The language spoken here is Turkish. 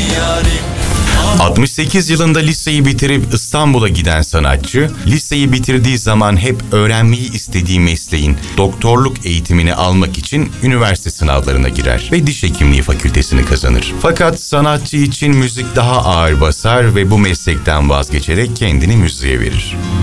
68 yılında liseyi bitirip İstanbul'a giden sanatçı, liseyi bitirdiği zaman hep öğrenmeyi istediği mesleğin doktorluk eğitimini almak için üniversite sınavlarına girer ve diş hekimliği fakültesini kazanır. Fakat sanatçı için müzik daha ağır basar ve bu meslekten vazgeçerek kendini müziğe verir.